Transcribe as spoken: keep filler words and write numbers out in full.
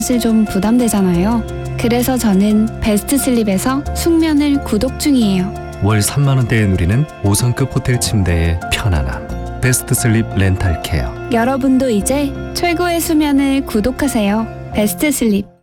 사실 좀 부담되잖아요. 그래서 저는 베스트 슬립에서 숙면을 구독 중이에요. 월 삼만 원대에 누리는 오 성급 호텔 침대의 편안함. 베스트 슬립 렌탈 케어. 여러분도 이제 최고의 수면을 구독하세요. 베스트 슬립.